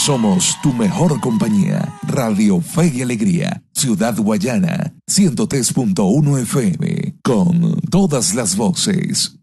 Somos tu mejor compañía. Radio Fe y Alegría, Ciudad Guayana, 103.1 FM, con todas las voces.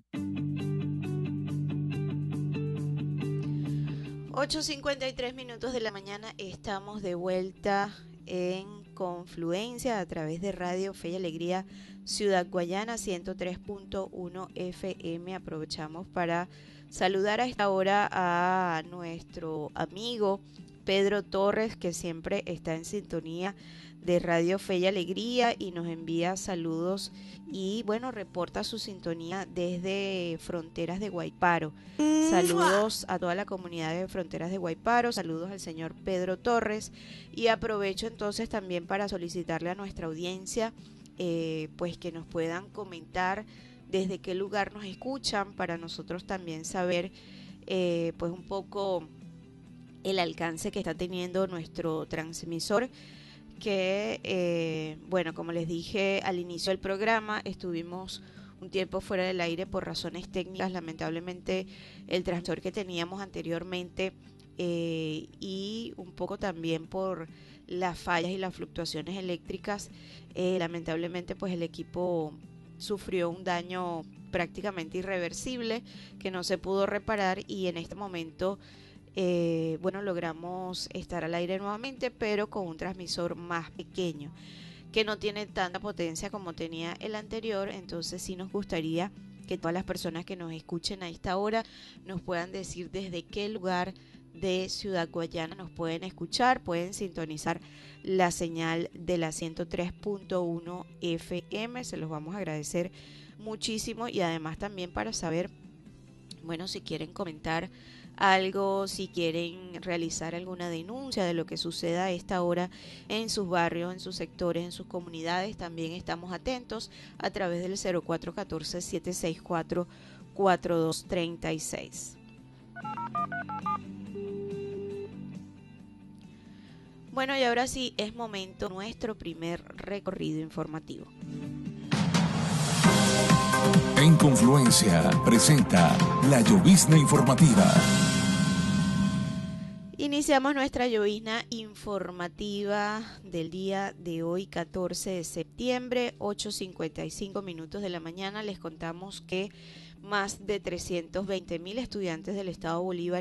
8:53 de la mañana, estamos de vuelta en Confluencia a través de Radio Fe y Alegría, Ciudad Guayana, 103.1 FM. Aprovechamos para saludar a esta hora a nuestro amigo Pedro Torres, que siempre está en sintonía de Radio Fe y Alegría y nos envía saludos y bueno, reporta su sintonía desde Fronteras de Guayparo. Saludos a toda la comunidad de Fronteras de Guayparo, saludos al señor Pedro Torres, y aprovecho entonces también para solicitarle a nuestra audiencia pues que nos puedan comentar desde qué lugar nos escuchan, para nosotros también saber pues un poco el alcance que está teniendo nuestro transmisor, que bueno, como les dije al inicio del programa, estuvimos un tiempo fuera del aire por razones técnicas. Lamentablemente el transmisor que teníamos anteriormente y un poco también por las fallas y las fluctuaciones eléctricas, lamentablemente pues el equipo sufrió un daño prácticamente irreversible que no se pudo reparar, y en este momento bueno, logramos estar al aire nuevamente, pero con un transmisor más pequeño, que no tiene tanta potencia como tenía el anterior. Entonces sí nos gustaría que todas las personas que nos escuchen a esta hora nos puedan decir desde qué lugar de Ciudad Guayana nos pueden escuchar. Pueden sintonizar la señal de la 103.1 FM, se los vamos a agradecer muchísimo, y además también para saber, bueno, si quieren comentar algo, si quieren realizar alguna denuncia de lo que suceda a esta hora en sus barrios, en sus sectores, en sus comunidades, también estamos atentos a través del 0414-764-4236. Bueno, y ahora sí es momento de nuestro primer recorrido informativo. En Confluencia presenta la llovizna informativa. Iniciamos nuestra llovizna informativa del día de hoy, 14 de septiembre, 8:55 de la mañana. Les contamos que más de 320.000 estudiantes del Estado Bolívar